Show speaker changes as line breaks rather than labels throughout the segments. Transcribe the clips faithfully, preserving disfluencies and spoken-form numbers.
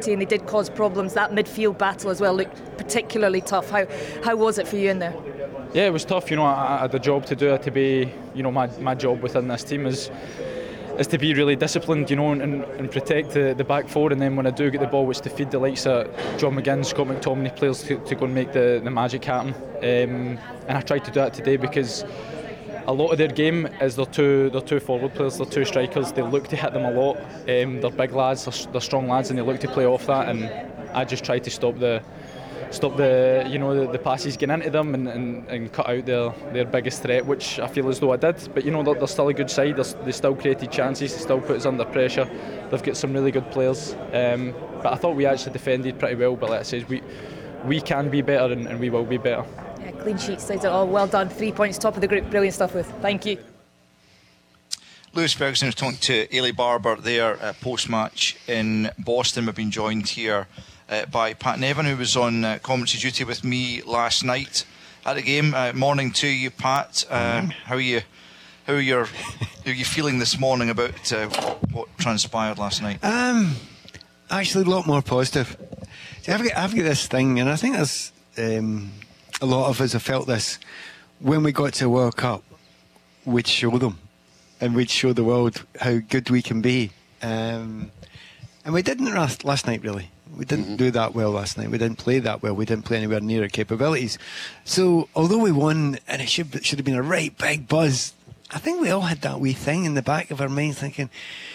quality and they did cause problems. That midfield battle as well looked particularly tough. How how was it for you in there?
Yeah, it was tough. You know, I, I had a job to do. It to be, you know, my my job within this team is is to be really disciplined, you know, and, and protect the, the back four. And then when I do get the ball, it's to feed the likes of John McGinn, Scott McTominay players to, to go and make the, the magic happen. Um, and I tried to do that today because a lot of their game is they're two they're two forward players, they're two strikers. They look to hit them a lot. Um, they're big lads, they're, they're strong lads, and they look to play off that. And I just tried to stop the stop the you know the, the passes getting into them and, and, and cut out their, their biggest threat, which I feel as though I did. But you know they're, they're still a good side. They're, they still created chances. They still put us under pressure. They've got some really good players. Um, but I thought we actually defended pretty well. But like I said, we we can be better and, and we will be better.
Yeah, clean sheet says it all. Well done. Three points, top of the group. Brilliant stuff, Ruth. Thank you.
Lewis Ferguson was talking to Ailey Barber there uh, post-match in Boston. We've been joined here uh, by Pat Nevin, who was on uh, commentary duty with me last night at the game. Uh, morning to you, Pat. Uh, mm. How are you? How are you? How are you feeling this morning about uh, what transpired last night?
Um, actually, a lot more positive. See, I've got, I've got this thing, and I think there's um, a lot of us have felt this. When we got to the World Cup, we'd show them, and we'd show the world how good we can be. Um, and we didn't last, last night, really. We didn't mm-hmm. do that well last night. We didn't play that well. We didn't play anywhere near our capabilities. So, although we won, and it should, it should have been a right big buzz, I think we all had that wee thing in the back of our minds thinking,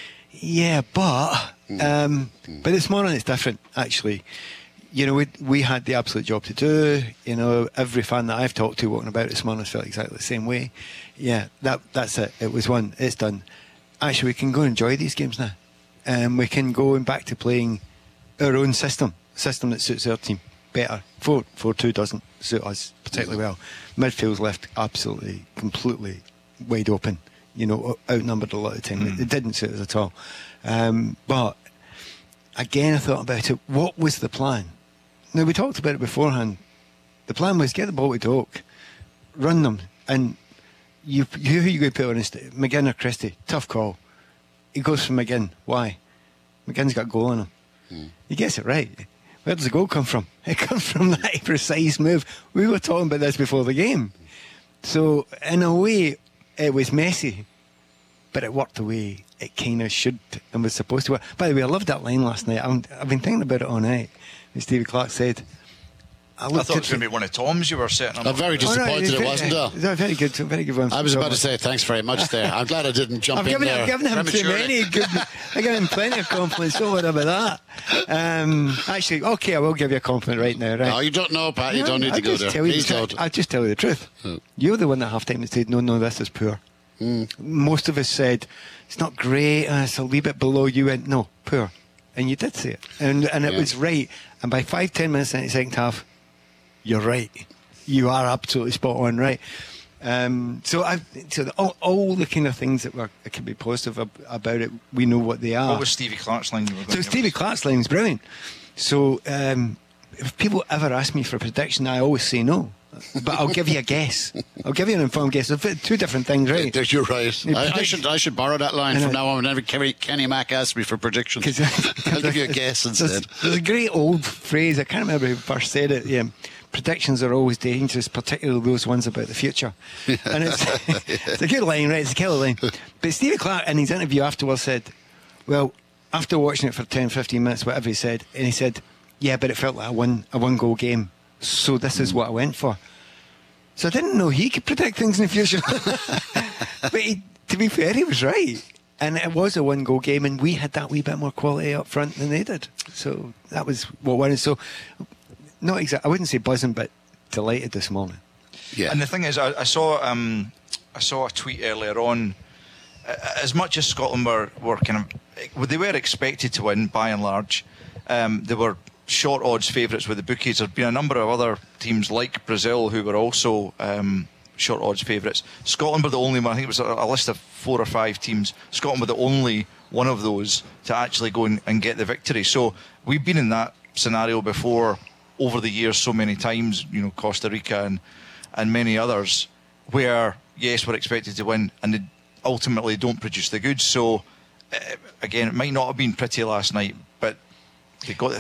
yeah, but... Mm-hmm. Um, but this morning it's different, actually. You know, we we had the absolute job to do. You know, every fan that I've talked to walking about this morning felt exactly the same way. Yeah, that that's it. It was won. It's done. Actually, we can go and enjoy these games now. And um, we can go back to playing our own system, system that suits our team better. four four two doesn't suit us particularly well. Midfield's left absolutely, completely wide open. You know, outnumbered a lot of the time. Mm. It didn't suit us at all. Um, but again, I thought about it. What was the plan? Now, we talked about it beforehand. The plan was get the ball to Doak, run them, and you, you who you going to put on instead? McGinn or Christie? Tough call. He goes for McGinn. Why? McGinn's got a goal on him. Mm. He gets it right. Where does the goal come from? It comes from that precise move. We were talking about this before the game. So, in a way, it was messy, but it worked the way it kind of should and was supposed to work. By the way, I loved that line last night. I'm, I've been thinking about it all night. As Stevie Clarke said, I,
I thought it was going to be one of Tom's you were setting up.
I'm very disappointed oh, no, it, it wasn't,
uh, it? Very good, very good one.
I was about to say thanks very much there. I'm glad I didn't jump
I've
in
given,
there.
I've given him too many good, I've given him plenty of compliments. Don't worry about that. Um, actually, okay, I will give you a compliment right now. Right?
No, you don't know, Pat. You
no,
don't need
I'll
to go there. Please
the
don't.
I'll just tell you the truth. Hmm. You're the one at half time that said, no, no, this is poor. Mm. Most of us said, it's not great, uh, it's a wee bit below. You went, no, poor. And you did say it. And, and it yeah. was right. And by five, ten minutes in the second half, you're right. You are absolutely spot on right. Um, so I, so the, all, all the kind of things that were that can be positive ab- about it, we know what they are.
What was Stevie Clarke's line?
So Stevie Clarke's line is brilliant. So um, if people ever ask me for a prediction, I always say no. But I'll give you a guess. I'll give you an informed guess. Two different things, right?
You're right. I, I should I should borrow that line from now on. Whenever Kenny, Kenny Mack asks me for predictions, I'll give you a guess instead.
There's, there's a great old phrase. I can't remember who first said it. Yeah, predictions are always dangerous, particularly those ones about the future. And it's, it's a good line, right? It's a killer line. But Stevie Clarke, in his interview afterwards, said, "Well, after watching it for ten, fifteen minutes, whatever he said, and he said, yeah, but it felt like a one a one goal game. So this is what I went for." So I didn't know he could predict things in the future. But he, to be fair, he was right. And it was a one-goal game, and we had that wee bit more quality up front than they did. So that was what won. So not exactly, I wouldn't say buzzing, but delighted this morning.
Yeah. And the thing is, I, I saw um, I saw a tweet earlier on. Uh, as much as Scotland were, were kind of, they were expected to win by and large. Um, they were short odds favourites with the bookies. There've been a number of other teams like Brazil who were also um, short odds favourites. Scotland were the only one. I think it was a, a list of four or five teams. Scotland were the only one of those to actually go and, and get the victory. So we've been in that scenario before over the years so many times. You know, Costa Rica and and many others, where yes, we're expected to win and they ultimately don't produce the goods. So uh, again, it might not have been pretty last night, but they got the